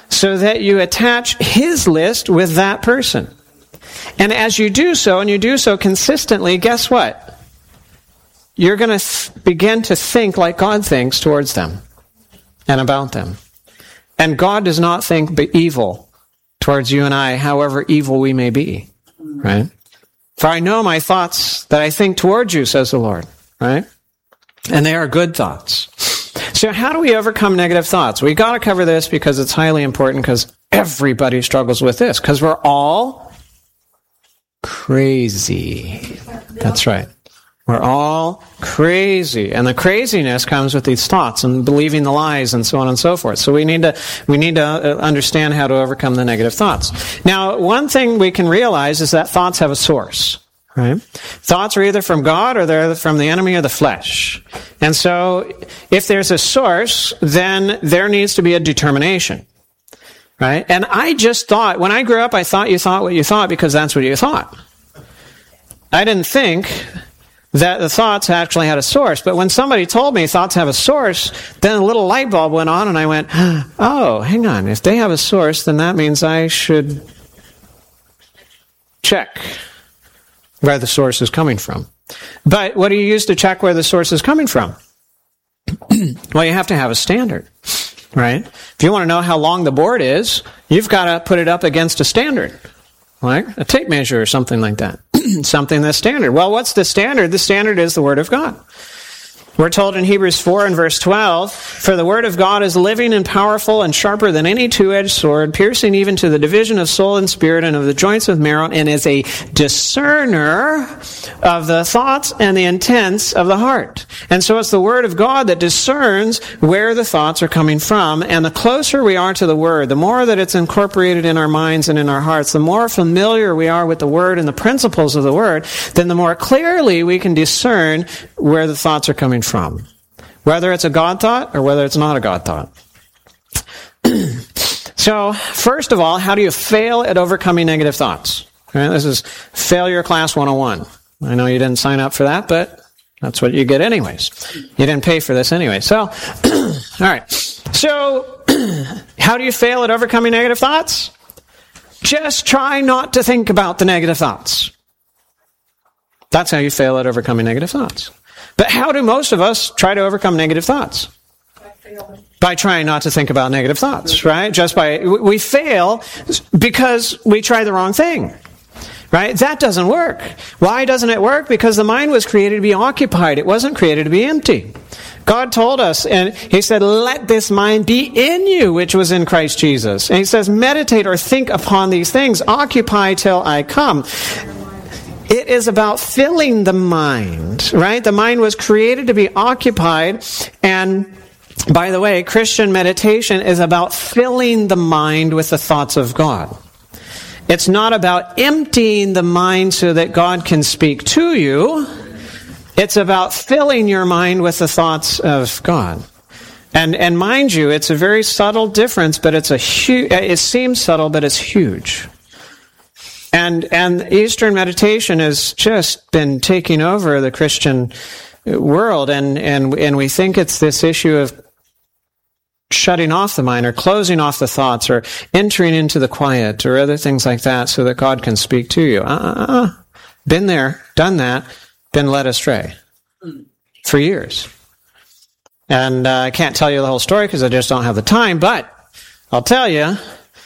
so that you attach his list with that person. And as you do so, and you do so consistently, guess what? You're going to begin to think like God thinks towards them and about them. And God does not think evil towards you and I, however evil we may be, right? For I know my thoughts that I think towards you, says the Lord, right? And they are good thoughts. So how do we overcome negative thoughts? We've got to cover this because it's highly important, because everybody struggles with this, because we're all crazy. That's right. We're all crazy. And the craziness comes with these thoughts and believing the lies and so on and so forth. So we need to understand how to overcome the negative thoughts. Now, one thing we can realize is that thoughts have a source, right? Thoughts are either from God or they're from the enemy or the flesh. And so if there's a source, then there needs to be a determination, right? And I just thought, when I grew up, I thought you thought what you thought because that's what you thought. I didn't think that the thoughts actually had a source. But when somebody told me thoughts have a source, then a little light bulb went on and I went, oh, hang on. If they have a source, then that means I should check where the source is coming from. But what do you use to check where the source is coming from? Well, you have to have a standard, right? If you want to know how long the board is, you've got to put it up against a standard, like a tape measure or something like that. Something that's standard. Well, what's the standard? The standard is the Word of God. We're told in Hebrews 4 and verse 12, for the Word of God is living and powerful and sharper than any two-edged sword, piercing even to the division of soul and spirit and of the joints of marrow, and is a discerner of the thoughts and the intents of the heart. And so it's the Word of God that discerns where the thoughts are coming from. And the closer we are to the Word, the more that it's incorporated in our minds and in our hearts, the more familiar we are with the Word and the principles of the Word, then the more clearly we can discern where the thoughts are coming from, whether it's a God thought or whether it's not a God thought. So, first of all, how do you fail at overcoming negative thoughts? Right, this is Failure Class 101. I know you didn't sign up for that, but that's what you get anyways. You didn't pay for this anyway. So, all right. So, how do you fail at overcoming negative thoughts? Just try not to think about the negative thoughts. That's how you fail at overcoming negative thoughts. But how do most of us try to overcome negative thoughts? By trying not to think about negative thoughts, right? We fail because we try the wrong thing, right? That doesn't work. Why doesn't it work? Because the mind was created to be occupied. It wasn't created to be empty. God told us, and He said, let this mind be in you, which was in Christ Jesus. And He says, meditate or think upon these things. Occupy till I come. It is about filling the mind, right? The mind was created to be occupied. And by the way, Christian meditation is about filling the mind with the thoughts of God. It's not about emptying the mind so that God can speak to you. It's about filling your mind with the thoughts of God. And mind you, it's a very subtle difference, but it seems subtle, but it's huge. And Eastern meditation has just been taking over the Christian world, and we think it's this issue of shutting off the mind or closing off the thoughts or entering into the quiet or other things like that so that God can speak to you. Been there, done that, been led astray for years. And I can't tell you the whole story because I just don't have the time, but I'll tell you,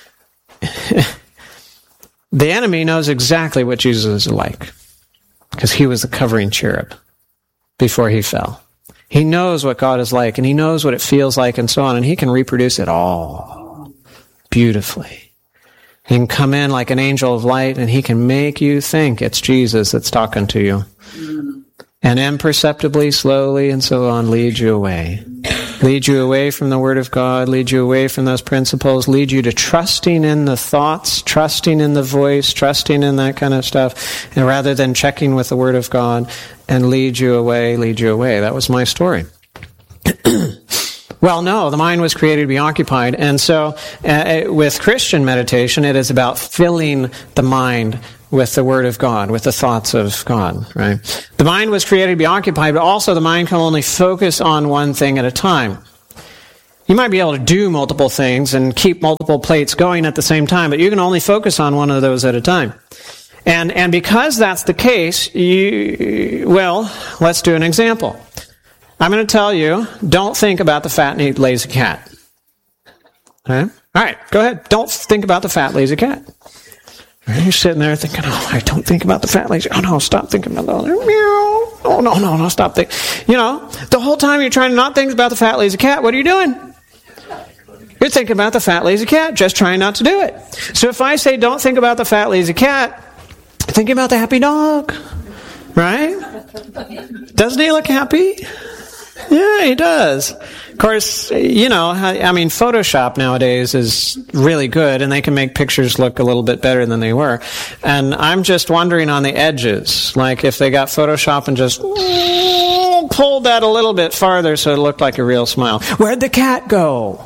the enemy knows exactly what Jesus is like because He was the covering cherub before He fell. He knows what God is like, and He knows what it feels like and so on, and He can reproduce it all beautifully. He can come in like an angel of light, and He can make you think it's Jesus that's talking to you. And imperceptibly, slowly, and so on, lead you away. Lead you away from the Word of God, lead you away from those principles, lead you to trusting in the thoughts, trusting in the voice, trusting in that kind of stuff, and rather than checking with the Word of God, and lead you away. That was my story. Well, no, the mind was created to be occupied, and so with Christian meditation, it is about filling the mind with the Word of God, with the thoughts of God, right? The mind was created to be occupied, but also the mind can only focus on one thing at a time. You might be able to do multiple things and keep multiple plates going at the same time, but you can only focus on one of those at a time. And because that's the case, let's do an example. I'm going to tell you, don't think about the fat, neat, lazy cat. Okay? All right, go ahead. Don't think about the fat, lazy cat. You're sitting there thinking, I don't think about the fat, lazy. Oh, no, stop thinking about that. Meow. Oh, no, stop thinking. The whole time you're trying to not think about the fat, lazy cat, what are you doing? You're thinking about the fat, lazy cat, just trying not to do it. So if I say, don't think about the fat, lazy cat, think about the happy dog, right? Doesn't he look happy? Yeah, he does. Of course, Photoshop nowadays is really good, and they can make pictures look a little bit better than they were. And I'm just wondering on the edges, like if they got Photoshop and just pulled that a little bit farther so it looked like a real smile. Where'd the cat go?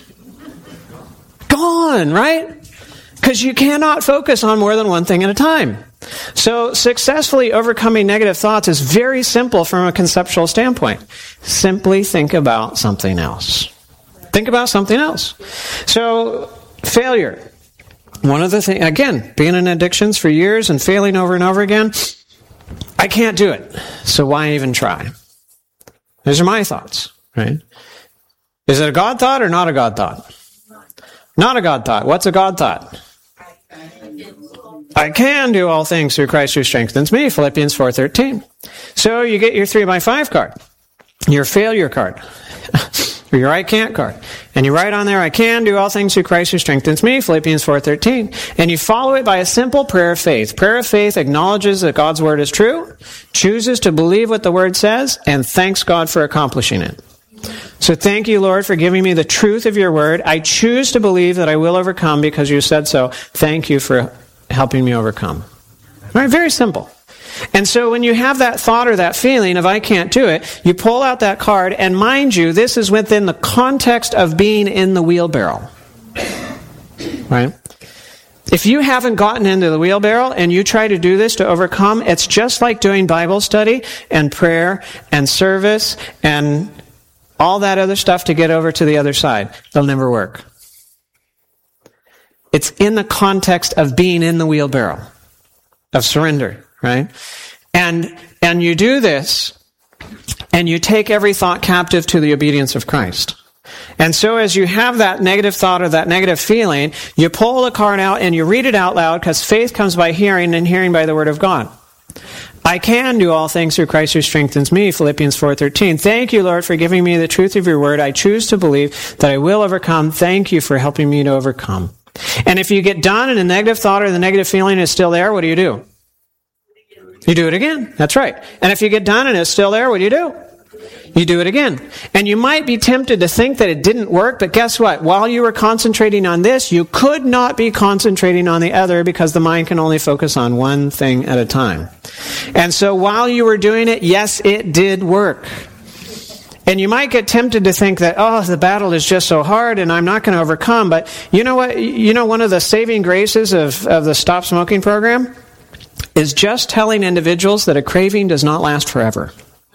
Gone, right? Because you cannot focus on more than one thing at a time. So successfully overcoming negative thoughts is very simple from a conceptual standpoint. Simply think about something else. Think about something else. So failure. One of the things, again, being in addictions for years and failing over and over again, I can't do it. So why even try? Those are my thoughts, right? Is it a God thought or not a God thought? Not a God thought. What's a God thought? I can do all things through Christ who strengthens me, Philippians 4:13. So you get your 3x5 card, your failure card, or your I can't card. And you write on there, I can do all things through Christ who strengthens me, Philippians 4:13. And you follow it by a simple prayer of faith. Prayer of faith acknowledges that God's word is true, chooses to believe what the word says, and thanks God for accomplishing it. So thank you, Lord, for giving me the truth of your word. I choose to believe that I will overcome because you said so. Thank you for helping me overcome. All right, very simple. And so when you have that thought or that feeling of I can't do it, you pull out that card, and mind you, this is within the context of being in the wheelbarrow. Right? If you haven't gotten into the wheelbarrow and you try to do this to overcome, it's just like doing Bible study and prayer and service and all that other stuff to get over to the other side. They'll never work. It's in the context of being in the wheelbarrow, of surrender, right? And you do this, and you take every thought captive to the obedience of Christ. And so as you have that negative thought or that negative feeling, you pull the card out and you read it out loud, because faith comes by hearing and hearing by the word of God. I can do all things through Christ who strengthens me, Philippians 4:13. Thank you, Lord, for giving me the truth of your word. I choose to believe that I will overcome. Thank you for helping me to overcome. And if you get done and the negative thought or the negative feeling is still there, what do? You do it again. That's right. And if you get done and it's still there, what do? You do it again. And you might be tempted to think that it didn't work, but guess what? While you were concentrating on this, you could not be concentrating on the other, because the mind can only focus on one thing at a time. And so while you were doing it, yes, it did work. And you might get tempted to think that, the battle is just so hard and I'm not going to overcome. But you know what? One of the saving graces of the Stop Smoking program is just telling individuals that a craving does not last forever.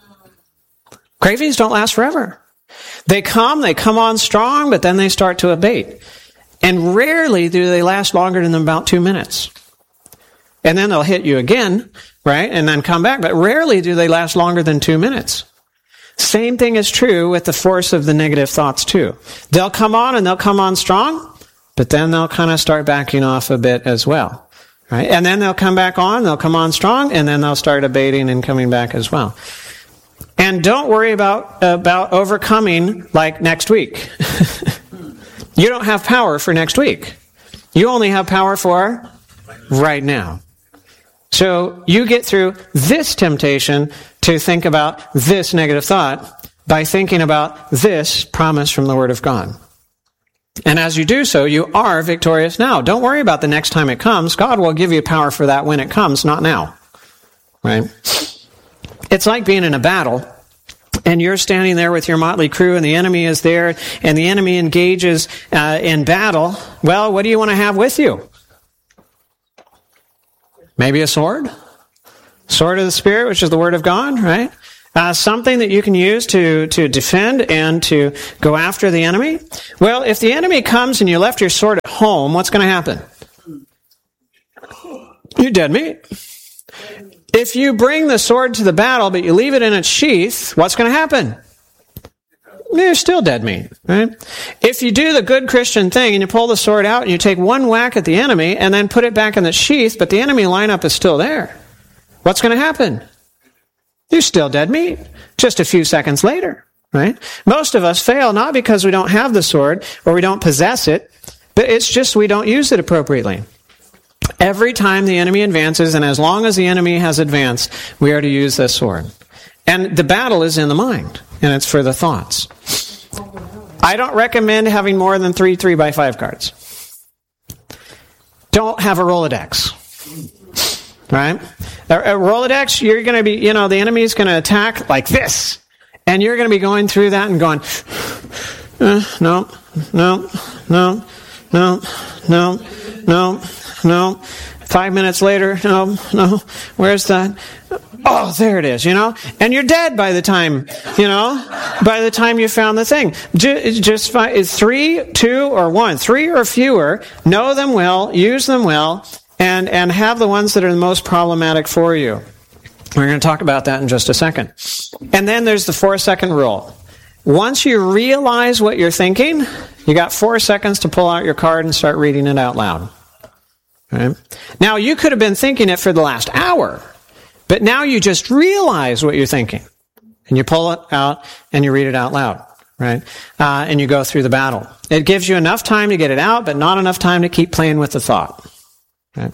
Cravings don't last forever. They come on strong, but then they start to abate. And rarely do they last longer than about 2 minutes. And then they'll hit you again, right? And then come back. But rarely do they last longer than 2 minutes. Same thing is true with the force of the negative thoughts too. They'll come on and they'll come on strong, but then they'll kind of start backing off a bit as well. Right? And then they'll come back on, they'll come on strong, and then they'll start abating and coming back as well. And don't worry about overcoming like next week. You don't have power for next week. You only have power for right now. So you get through this temptation to think about this negative thought by thinking about this promise from the Word of God. And as you do so, you are victorious now. Don't worry about the next time it comes. God will give you power for that when it comes, not now. Right? It's like being in a battle, and you're standing there with your motley crew, and the enemy is there, and the enemy engages in battle. Well, what do you want to have with you? Maybe a sword? Sword of the Spirit, which is the Word of God, right? Something that you can use to defend and to go after the enemy? Well, if the enemy comes and you left your sword at home, what's going to happen? You're dead meat. If you bring the sword to the battle, but you leave it in its sheath, what's going to happen? You're still dead meat, right? If you do the good Christian thing and you pull the sword out and you take one whack at the enemy and then put it back in the sheath, but the enemy lineup is still there, what's going to happen? You're still dead meat, just a few seconds later, right? Most of us fail not because we don't have the sword or we don't possess it, but it's just we don't use it appropriately. Every time the enemy advances, and as long as the enemy has advanced, we are to use this sword. And the battle is in the mind, and it's for the thoughts. I don't recommend having more than 3 3x5 cards. Don't have a Rolodex. Right? A Rolodex, you're going to be, the enemy is going to attack like this. And you're going to be going through that and going, no. 5 minutes later, no, where's that? Oh, there it is, and you're dead by the time, by the time you found the thing. Just 3, 2, or 1, 3 or fewer, know them well, use them well, and have the ones that are the most problematic for you. We're going to talk about that in just a second. And then there's the 4-second rule. Once you realize what you're thinking, you got 4 seconds to pull out your card and start reading it out loud. Right? Now, you could have been thinking it for the last hour, but now you just realize what you're thinking. And you pull it out and you read it out loud. Right? And you go through the battle. It gives you enough time to get it out, but not enough time to keep playing with the thought. Right?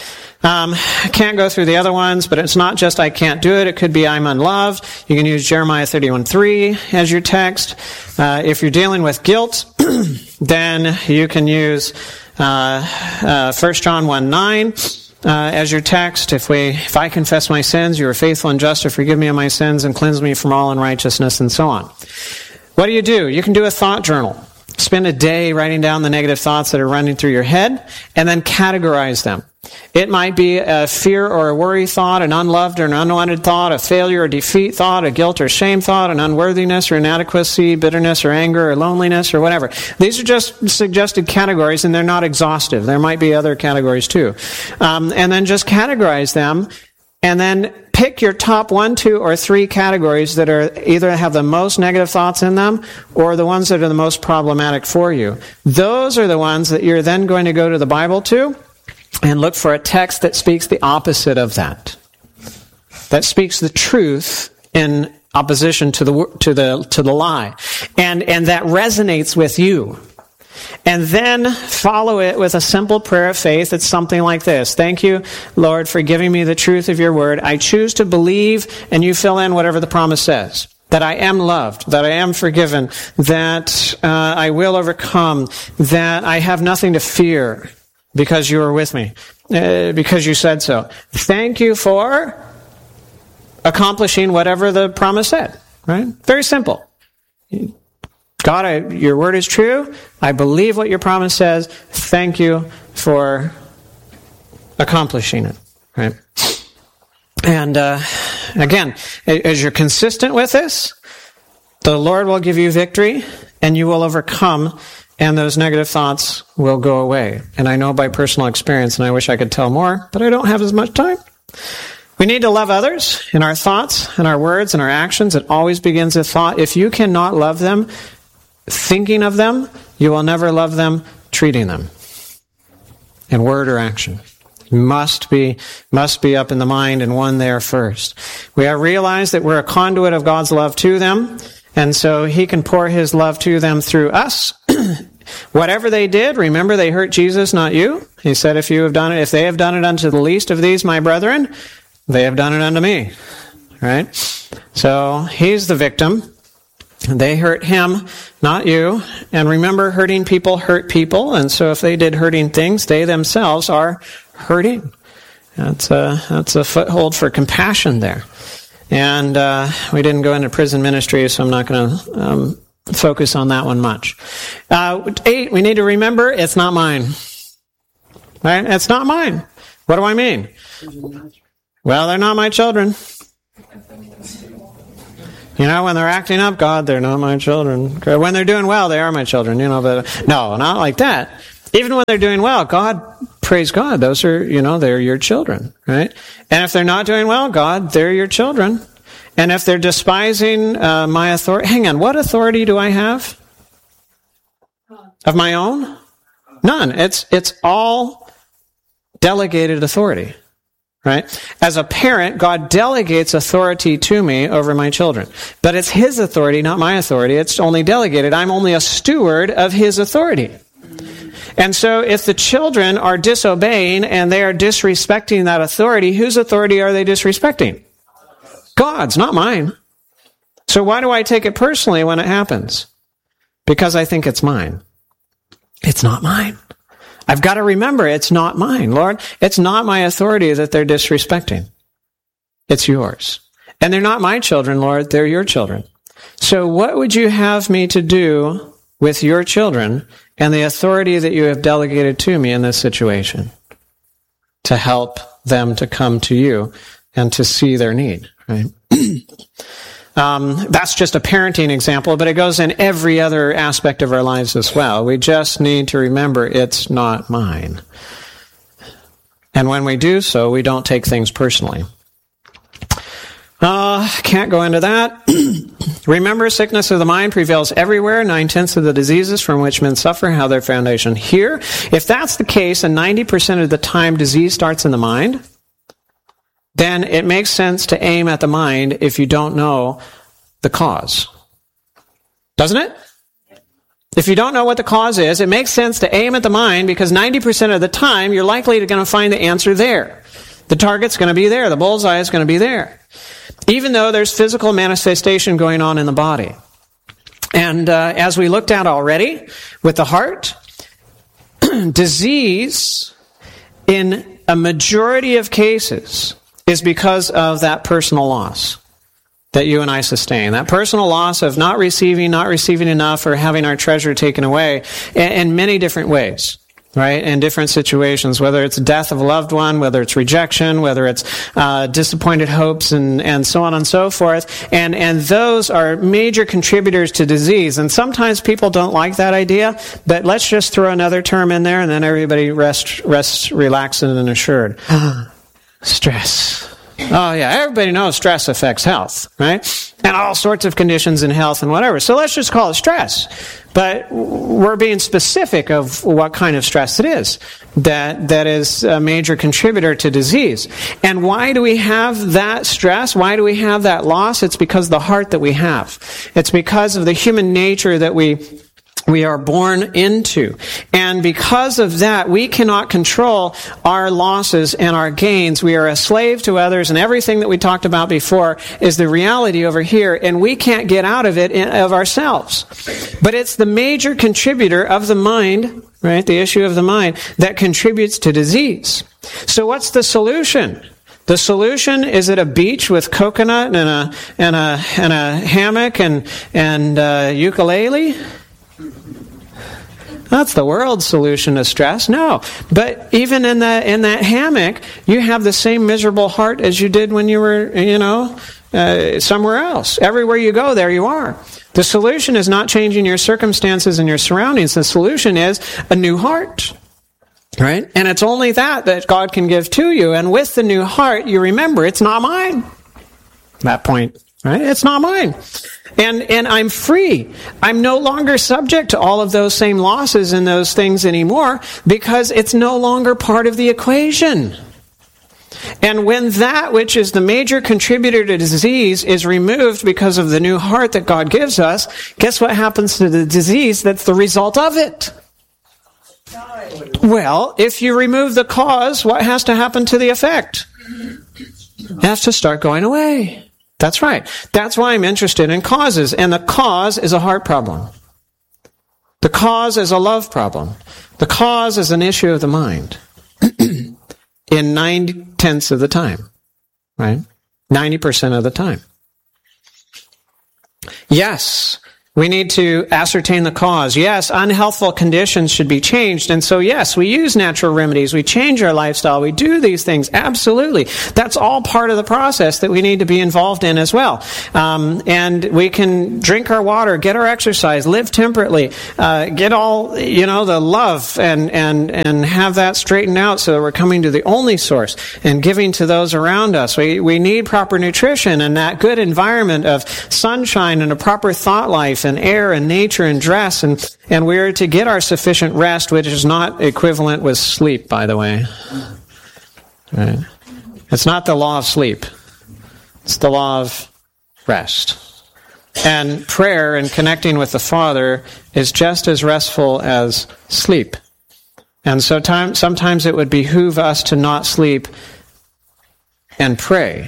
I can't go through the other ones, but it's not just I can't do it. It could be I'm unloved. You can use Jeremiah 31:3 as your text. If you're dealing with guilt, then you can use 1 John 1:9 as your text. If I confess my sins, you are faithful and just to forgive me of my sins and cleanse me from all unrighteousness, and so on. What do? You can do a thought journal. Spend a day writing down the negative thoughts that are running through your head, and then categorize them. It might be a fear or a worry thought, an unloved or an unwanted thought, a failure or defeat thought, a guilt or shame thought, an unworthiness or inadequacy, bitterness or anger or loneliness or whatever. These are just suggested categories, and they're not exhaustive. There might be other categories too. And then just categorize them, and then pick your top 1, 2, or 3 categories that are either have the most negative thoughts in them or the ones that are the most problematic for you. Those are the ones that you're then going to go to the Bible to and look for a text that speaks the opposite of that. That speaks the truth in opposition to the lie. And that resonates with you. And then follow it with a simple prayer of faith. It's something like this. Thank you, Lord, for giving me the truth of your word. I choose to believe, and you fill in whatever the promise says. That I am loved, that I am forgiven, that I will overcome, that I have nothing to fear because you are with me, because you said so. Thank you for accomplishing whatever the promise said. Right? Very simple. God, your word is true. I believe what your promise says. Thank you for accomplishing it. Right? And again, as you're consistent with this, the Lord will give you victory, and you will overcome, and those negative thoughts will go away. And I know by personal experience, and I wish I could tell more, but I don't have as much time. We need to love others in our thoughts, in our words, in our actions. It always begins with thought. If you cannot love them, thinking of them, you will never love them treating them in word or action. Must be up in the mind and one there first. We have realized that we're a conduit of God's love to them, and so He can pour His love to them through us. Whatever they did, remember they hurt Jesus, not you. He said, if they have done it unto the least of these, my brethren, they have done it unto me. Right? So He's the victim. They hurt Him, not you. And remember, hurting people hurt people. And so if they did hurting things, they themselves are hurting. That's a foothold for compassion there. And we didn't go into prison ministry, so I'm not going to focus on that one much. 8, we need to remember, it's not mine. Right? It's not mine. What do I mean? Well, they're not my children. When they're acting up, God, they're not my children. When they're doing well, they are my children, but no, not like that. Even when they're doing well, God, praise God, those are, they're your children, right? And if they're not doing well, God, they're your children. And if they're despising my authority, hang on, what authority do I have? Of my own? None. It's all delegated authority. Right? As a parent, God delegates authority to me over my children. But it's His authority, not my authority. It's only delegated. I'm only a steward of His authority. And so if the children are disobeying and they are disrespecting that authority, whose authority are they disrespecting? God's, not mine. So why do I take it personally when it happens? Because I think it's mine. It's not mine. I've got to remember, it's not mine, Lord. It's not my authority that they're disrespecting. It's yours. And they're not my children, Lord. They're your children. So what would you have me to do with your children and the authority that you have delegated to me in this situation? To help them to come to you and to see their need, right? That's just a parenting example, but it goes in every other aspect of our lives as well. We just need to remember it's not mine. And when we do so, we don't take things personally. Can't go into that. Remember, sickness of the mind prevails everywhere. 9/10 of the diseases from which men suffer have their foundation here. If that's the case, and 90% of the time disease starts in the mind, then it makes sense to aim at the mind if you don't know the cause. Doesn't it? If you don't know what the cause is, it makes sense to aim at the mind because 90% of the time you're likely going to find the answer there. The target's going to be there. The bullseye is going to be there. Even though there's physical manifestation going on in the body. And as we looked at already with the heart, disease in a majority of cases is because of that personal loss that you and I sustain. That personal loss of not receiving enough, or having our treasure taken away in many different ways, right? In different situations, whether it's death of a loved one, whether it's rejection, whether it's disappointed hopes, and so on and so forth. And those are major contributors to disease. And sometimes people don't like that idea, but let's just throw another term in there, and then everybody rests relaxed and assured. Stress. Oh yeah, everybody knows stress affects health, right? And all sorts of conditions in health and whatever. So let's just call it stress. But we're being specific of what kind of stress it is that is a major contributor to disease. And why do we have that stress? Why do we have that loss? It's because of the heart that we have. It's because of the human nature that we are born into. And because of that, we cannot control our losses and our gains. We are a slave to others, and everything that we talked about before is the reality over here, and we can't get out of it of ourselves. But it's the major contributor of the mind, right, the issue of the mind, that contributes to disease. So what's the solution? The solution is at a beach with coconut and a hammock and ukulele? That's the world's solution to stress. No. But even in that hammock, you have the same miserable heart as you did when you were, somewhere else. Everywhere you go, there you are. The solution is not changing your circumstances and your surroundings. The solution is a new heart. Right? And it's only that God can give to you. And with the new heart, you remember, it's not mine. That point. Right? It's not mine. And I'm free. I'm no longer subject to all of those same losses and those things anymore because it's no longer part of the equation. And when that which is the major contributor to disease is removed because of the new heart that God gives us, guess what happens to the disease that's the result of it? Well, if you remove the cause, what has to happen to the effect? It has to start going away. That's right. That's why I'm interested in causes. And the cause is a heart problem. The cause is a love problem. The cause is an issue of the mind. In 9/10 of the time. Right? 90% of the time. Yes, We need to ascertain the cause. Yes, unhealthful conditions should be changed. And so, yes, we use natural remedies. We change our lifestyle. We do these things. Absolutely. That's all part of the process that we need to be involved in as well. And we can drink our water, get our exercise, live temperately, get all, the love and have that straightened out so that we're coming to the only source and giving to those around us. We need proper nutrition and that good environment of sunshine and a proper thought life and air and nature and dress, and we're to get our sufficient rest, which is not equivalent with sleep, by the way. Right? It's not the law of sleep. It's the law of rest. And prayer and connecting with the Father is just as restful as sleep. And so sometimes it would behoove us to not sleep and pray,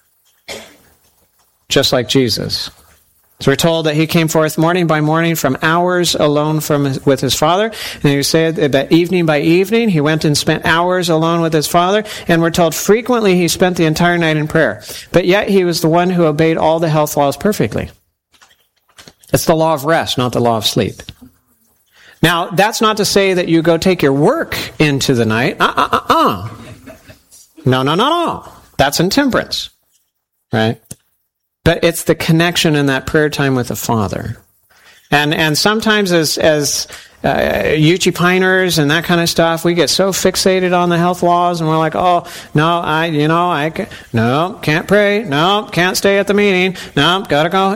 just like Jesus. So we're told that he came forth morning by morning from hours alone with his Father. And he said that evening by evening he went and spent hours alone with his Father. And we're told frequently he spent the entire night in prayer. But yet he was the one who obeyed all the health laws perfectly. It's the law of rest, not the law of sleep. Now, that's not to say that you go take your work into the night. No. That's intemperance. Right? But it's the connection in that prayer time with the Father. And sometimes as Yuchi Piners and that kind of stuff, we get so fixated on the health laws and we're like, oh, no, can't pray. No, can't stay at the meeting. No, gotta go,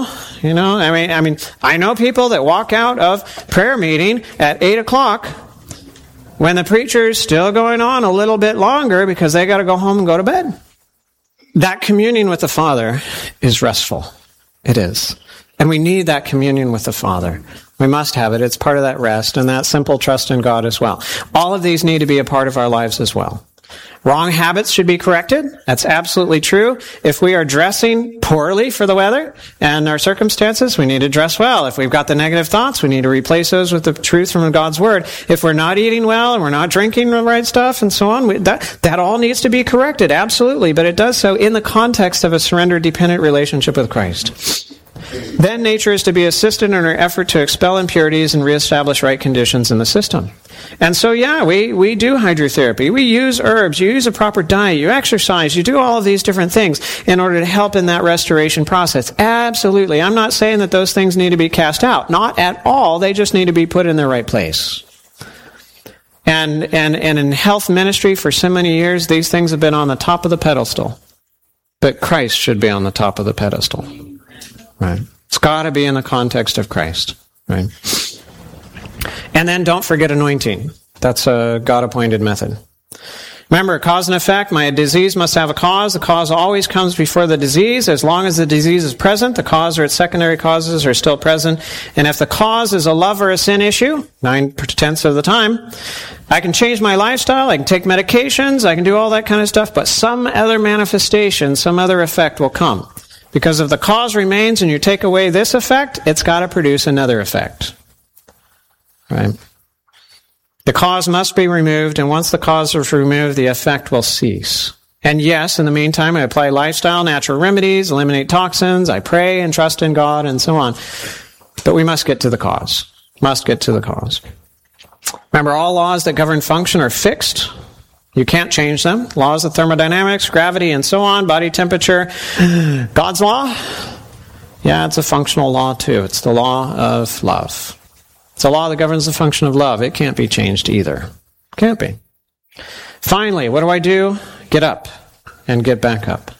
I mean, I know people that walk out of prayer meeting at 8:00 when the preacher's still going on a little bit longer because they gotta go home and go to bed. That communion with the Father is restful. It is. And we need that communion with the Father. We must have it. It's part of that rest and that simple trust in God as well. All of these need to be a part of our lives as well. Wrong habits should be corrected. That's absolutely true. If we are dressing poorly for the weather and our circumstances, we need to dress well. If we've got the negative thoughts, we need to replace those with the truth from God's Word. If we're not eating well and we're not drinking the right stuff and so on, that all needs to be corrected, absolutely. But it does so in the context of a surrendered, dependent relationship with Christ. Then nature is to be assisted in her effort to expel impurities and reestablish right conditions in the system. And so, we do hydrotherapy. We use herbs. You use a proper diet. You exercise. You do all of these different things in order to help in that restoration process. Absolutely. I'm not saying that those things need to be cast out. Not at all. They just need to be put in their right place. And in health ministry for so many years, these things have been on the top of the pedestal. But Christ should be on the top of the pedestal. Right? It's got to be in the context of Christ. Right? And then don't forget anointing. That's a God-appointed method. Remember, cause and effect. My disease must have a cause. The cause always comes before the disease. As long as the disease is present, the cause or its secondary causes are still present. And if the cause is a love or a sin issue, 9/10 of the time, I can change my lifestyle, I can take medications, I can do all that kind of stuff, but some other manifestation, some other effect will come. Because if the cause remains and you take away this effect, it's got to produce another effect. Right? The cause must be removed, and once the cause is removed, the effect will cease. And yes, in the meantime, I apply lifestyle, natural remedies, eliminate toxins, I pray and trust in God, and so on. But we must get to the cause. Must get to the cause. Remember, all laws that govern function are fixed. You can't change them. Laws of thermodynamics, gravity, and so on, body temperature. God's law? Yeah, it's a functional law too. It's the law of love. It's a law that governs the function of love. It can't be changed either. Can't be. Finally, what do? Get up and get back up.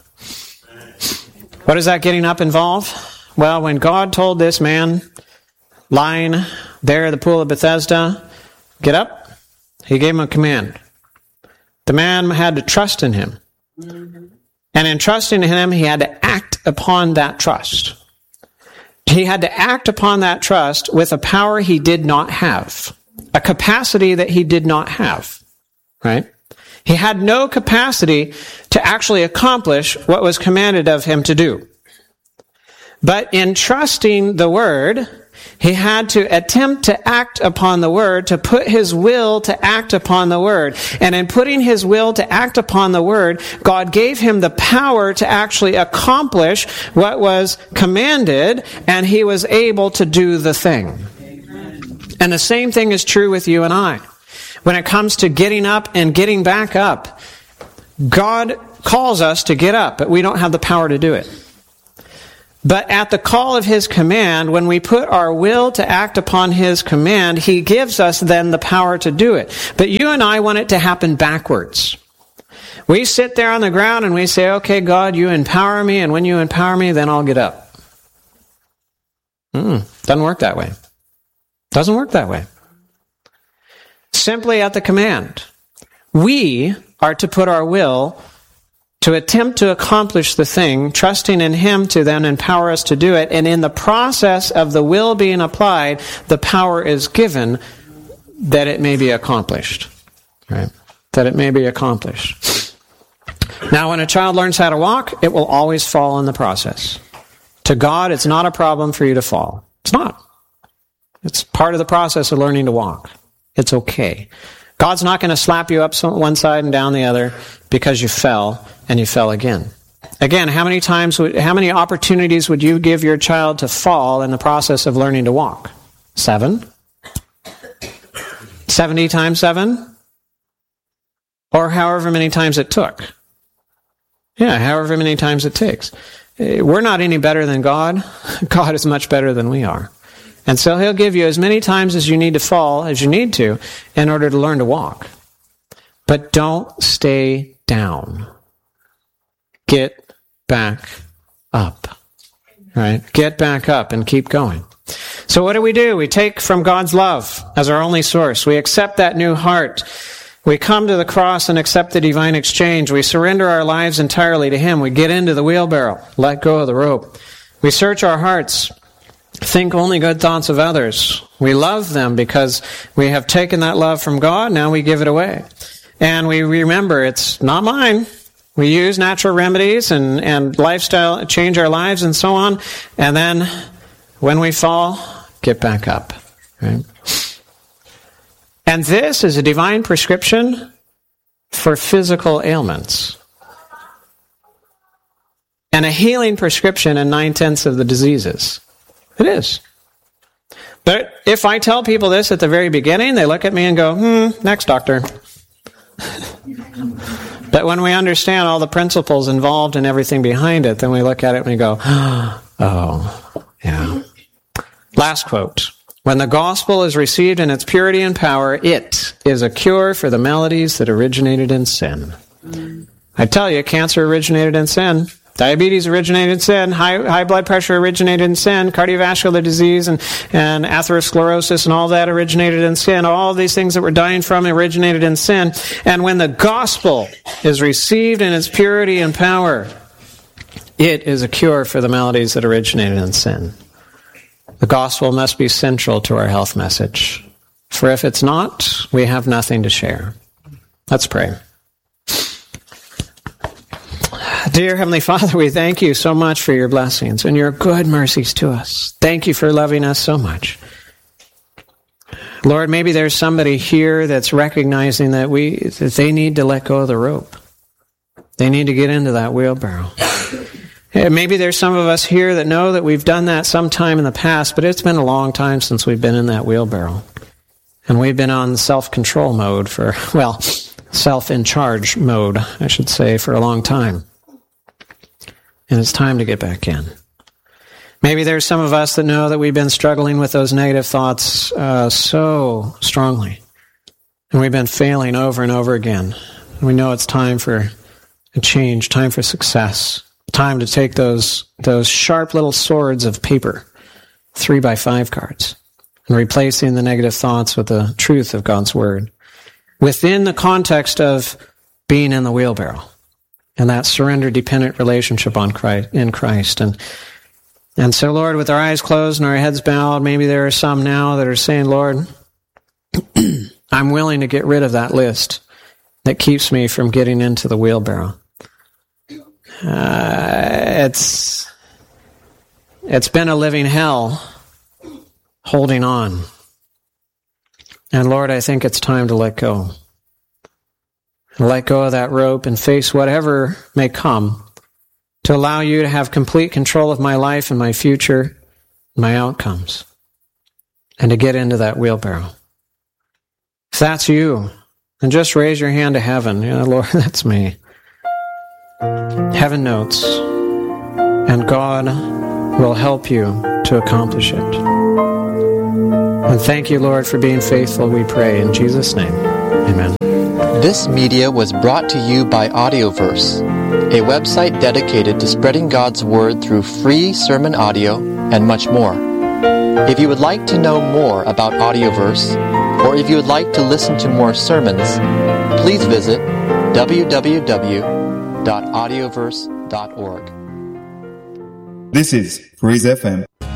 What does that getting up involve? Well, when God told this man lying there at the pool of Bethesda, get up, he gave him a command. The man had to trust in him. And in trusting in him, he had to act upon that trust. He had to act upon that trust with a power he did not have, a capacity that he did not have, right? He had no capacity to actually accomplish what was commanded of him to do. But in trusting the word, He had to attempt to act upon the Word, to put his will to act upon the Word. And in putting his will to act upon the Word, God gave him the power to actually accomplish what was commanded, and he was able to do the thing. Amen. And the same thing is true with you and I. When it comes to getting up and getting back up, God calls us to get up, but we don't have the power to do it. But at the call of his command, when we put our will to act upon his command, he gives us then the power to do it. But you and I want it to happen backwards. We sit there on the ground and we say, okay, God, you empower me, and when you empower me, then I'll get up. Doesn't work that way. Doesn't work that way. Simply at the command. We are to put our will to attempt to accomplish the thing, trusting in him to then empower us to do it. And in the process of the will being applied, the power is given that it may be accomplished. Right? That it may be accomplished. Now, when a child learns how to walk, it will always fall in the process. To God, it's not a problem for you to fall. It's not. It's part of the process of learning to walk. It's okay. God's not going to slap you up one side and down the other because you fell and you fell again. Again, how many opportunities would you give your child to fall in the process of learning to walk? 7? 70 times 7? Or however many times it took. Yeah, however many times it takes. We're not any better than God. God is much better than we are. And so he'll give you as many times as you need to fall as you need to in order to learn to walk. But don't stay down. Get back up. Right? Get back up and keep going. So what do? We take from God's love as our only source. We accept that new heart. We come to the cross and accept the divine exchange. We surrender our lives entirely to him. We get into the wheelbarrow. Let go of the rope. We search our hearts. Think only good thoughts of others. We love them because we have taken that love from God. Now we give it away. And we remember it's not mine. We use natural remedies and lifestyle, change our lives and so on. And then when we fall, get back up. Right? And this is a divine prescription for physical ailments. And a healing prescription in 9/10 of the diseases. It is. But if I tell people this at the very beginning, they look at me and go, next doctor. But when we understand all the principles involved and everything behind it, then we look at it and we go, oh, yeah. Last quote. When the gospel is received in its purity and power, it is a cure for the maladies that originated in sin. I tell you, cancer originated in sin. Diabetes originated in sin, high blood pressure originated in sin, cardiovascular disease and atherosclerosis and all that originated in sin. All of these things that we're dying from originated in sin. And when the gospel is received in its purity and power, it is a cure for the maladies that originated in sin. The gospel must be central to our health message. For if it's not, we have nothing to share. Let's pray. Dear Heavenly Father, we thank you so much for your blessings and your good mercies to us. Thank you for loving us so much. Lord, maybe there's somebody here that's recognizing that they need to let go of the rope. They need to get into that wheelbarrow. Maybe there's some of us here that know that we've done that sometime in the past, but it's been a long time since we've been in that wheelbarrow. And we've been on self-control mode self-in-charge mode, I should say, for a long time. And it's time to get back in. Maybe there's some of us that know that we've been struggling with those negative thoughts so strongly. And we've been failing over and over again. And we know it's time for a change, time for success. Time to take those sharp little swords of paper, 3x5 cards, and replacing the negative thoughts with the truth of God's Word within the context of being in the wheelbarrow and that surrender-dependent relationship in Christ. And so, Lord, with our eyes closed and our heads bowed, maybe there are some now that are saying, Lord, I'm willing to get rid of that list that keeps me from getting into the wheelbarrow. It's been a living hell holding on. And Lord, I think it's time to let go. Let go of that rope and face whatever may come to allow you to have complete control of my life and my future, my outcomes, and to get into that wheelbarrow. If that's you, then just raise your hand to heaven. Lord, that's me. Heaven notes, and God will help you to accomplish it. And thank you, Lord, for being faithful, we pray in Jesus' name. Amen. This media was brought to you by Audioverse, a website dedicated to spreading God's Word through free sermon audio and much more. If you would like to know more about Audioverse, or if you would like to listen to more sermons, please visit www.audioverse.org. This is Praise FM.